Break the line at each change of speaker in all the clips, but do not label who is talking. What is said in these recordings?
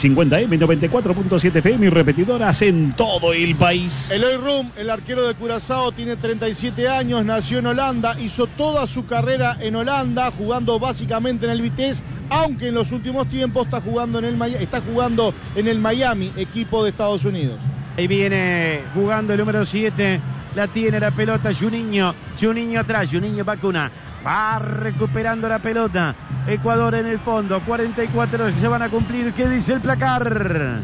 AM1050M, 94.7 FM y repetidoras en todo el país.
Eloy Rum, el arquero de Curazao, tiene 37 años, nació en Holanda, hizo toda su carrera en Holanda, jugando básicamente en el Vitesse, aunque en los últimos tiempos está jugando en el Miami, equipo de Estados Unidos.
Ahí viene jugando el número 7, la tiene la pelota Juninho atrás, Juninho vacuna. Va recuperando la pelota. Ecuador en el fondo. 44 se van a cumplir. ¿Qué dice el placar?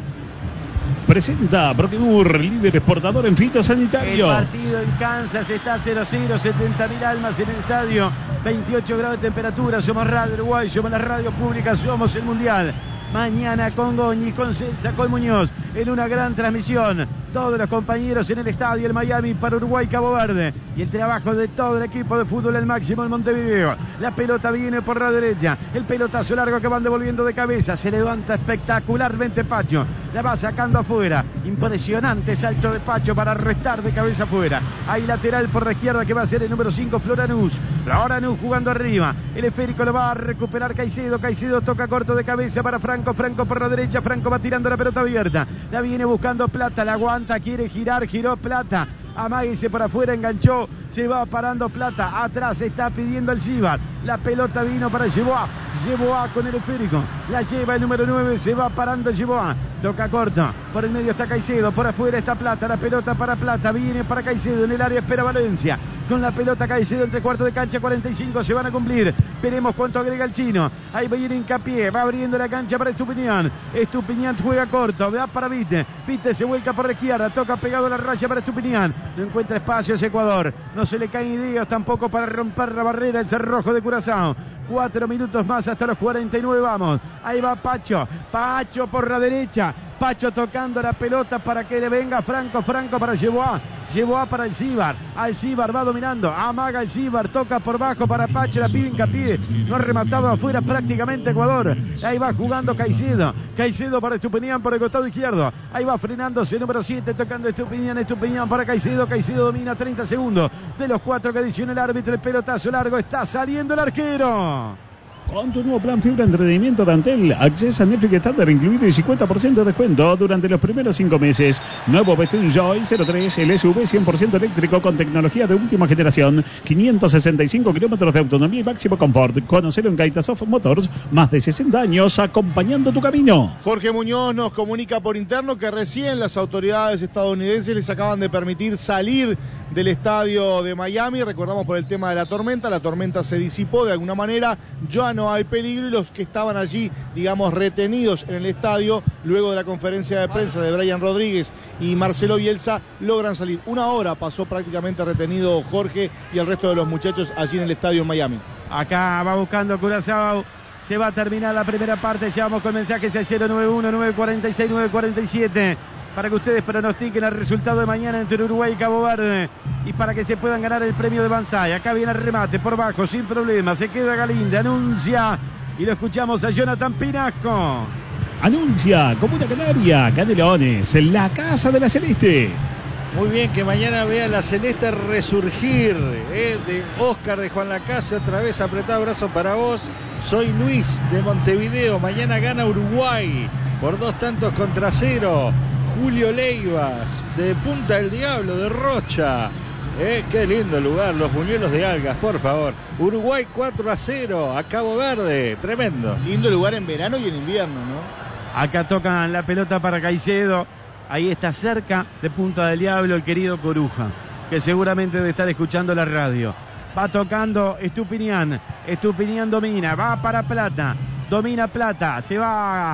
Presenta Protimur, líder exportador en fitosanitarios.
El partido en Kansas está 0-0. 70.000 almas en el estadio. 28 grados de temperatura. Somos Radio Uruguay. Somos la radio pública. Somos el Mundial. Mañana con Goñi, con Celsa, con Muñoz, en una gran transmisión. Todos los compañeros en el estadio, el Miami para Uruguay, Cabo Verde. Y el trabajo de todo el equipo de fútbol al máximo en Montevideo. La pelota viene por la derecha. El pelotazo largo que van devolviendo de cabeza. Se levanta espectacularmente Pacho. La va sacando afuera. Impresionante salto de Pacho para restar de cabeza afuera. Hay lateral por la izquierda que va a ser el número 5, Floranús. Floranús jugando arriba. El esférico lo va a recuperar Caicedo. Caicedo toca corto de cabeza para Franco. Franco por la derecha. Franco va tirando la pelota abierta. La viene buscando Plata. La aguanta. Quiere girar. Giró Plata. Amáguese por afuera, enganchó, se va parando Plata, atrás está pidiendo el Cibar, la pelota vino para Yeboah con el esférico, la lleva el número 9, se va parando Yeboah, toca corto, por el medio está Caicedo, por afuera está Plata, la pelota para Plata, viene para Caicedo, en el área espera Valencia, con la pelota Caicedo entre cuartos de cancha, 45 se van a cumplir, veremos cuánto agrega el chino, ahí va a ir Hincapié, va abriendo la cancha para Estupiñán juega corto, va para Vite se vuelca por la izquierda, toca pegado a la raya para Estupiñán. No encuentra espacios Ecuador. No se le caen ideas tampoco para romper la barrera el cerrojo de Curazao. 4 minutos más hasta los 49 vamos. Ahí va Pacho. Pacho por la derecha. Pacho tocando la pelota para que le venga Franco. Franco para Yeboah. Yeboah para el Cibar. Al Cibar va dominando. Amaga el Cibar. Toca por bajo para Pacho. La pide Hincapié. No ha rematado afuera prácticamente Ecuador. Ahí va jugando Caicedo. Caicedo para Estupiñán por el costado izquierdo. Ahí va frenándose el número 7. Tocando Estupiñán. Estupiñán para Caicedo. Caicedo domina 30 segundos. De los 4 que adiciona el árbitro. El pelotazo largo. Está saliendo el arquero.
Con tu nuevo plan fibra entretenimiento de Antel, accesa a Netflix estándar incluido y 50% de descuento durante los primeros 5 meses. Nuevo Bestun Joy 03, el SUV 100% eléctrico con tecnología de última generación, 565 kilómetros de autonomía y máximo confort. Conocelo en Gaitasoft Motors, más de 60 años acompañando tu camino.
Jorge Muñoz nos comunica por interno que recién las autoridades estadounidenses les acaban de permitir salir del estadio de Miami. Recordamos por el tema de la tormenta se disipó de alguna manera, ya no hay peligro y los que estaban allí, digamos, retenidos en el estadio, luego de la conferencia de prensa de Brian Rodríguez y Marcelo Bielsa, logran salir. 1 hora pasó prácticamente retenido Jorge y el resto de los muchachos allí en el estadio en Miami.
Acá va buscando Curazao. Se va a terminar la primera parte. Ya vamos con mensajes al 091 946 947 para que ustedes pronostiquen el resultado de mañana entre Uruguay y Cabo Verde y para que se puedan ganar el premio de Banzai. Acá viene el remate por bajo sin problema. Se queda Galinde, anuncia y lo escuchamos a Jonathan Pinasco.
Anuncia Comuna Canaria, Canelones, la casa de la Celeste.
Muy bien, que mañana vea la Celeste resurgir, de Oscar de Juan Lacase, otra vez apretado brazo para vos. Soy Luis de Montevideo, mañana gana Uruguay por 2-0. Julio Leivas, de Punta del Diablo, de Rocha. Qué lindo lugar, los buñuelos de algas, por favor. Uruguay 4-0 a Cabo Verde, tremendo.
Lindo lugar en verano y en invierno, ¿no?
Acá tocan la pelota para Caicedo. Ahí está cerca de Punta del Diablo el querido Coruja, que seguramente debe estar escuchando la radio. Va tocando Estupiñán. Estupiñán domina, va para Plata. Domina Plata, se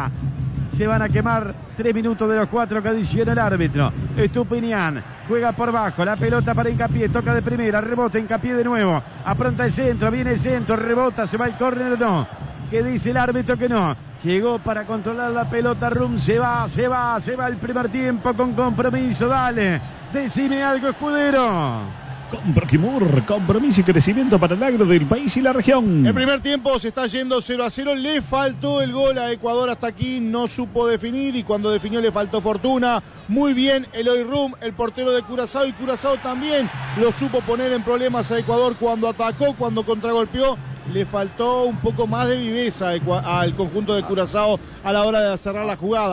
van a quemar 3 minutos de los 4 que adiciona el árbitro. Estupiñán juega por bajo, la pelota para Hincapié, toca de primera, rebota Hincapié de nuevo, apronta el centro, viene el centro, rebota, se va el córner o no. ¿Qué dice el árbitro que no? Llegó para controlar la pelota, Rum, se va el primer tiempo con compromiso, dale, decime algo, Escudero.
Con Proquimur, compromiso y crecimiento para el agro del país y la región.
El primer tiempo se está yendo 0-0, le faltó el gol a Ecuador hasta aquí, no supo definir y cuando definió le faltó fortuna. Muy bien Eloy Rum, el portero de Curazao, y Curazao también lo supo poner en problemas a Ecuador cuando atacó, cuando contragolpeó. Le faltó un poco más de viveza al conjunto de Curazao a la hora de cerrar la jugada.